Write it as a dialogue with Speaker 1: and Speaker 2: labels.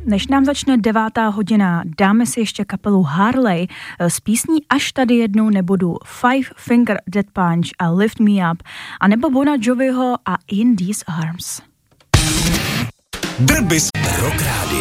Speaker 1: než nám začne 9:00, dáme si ještě kapelu Harley s písní Až tady jednou nebudu, Five Finger Death Punch a Lift Me Up, a nebo Bona Joviho a In These Arms.
Speaker 2: Drbis Rock Radio.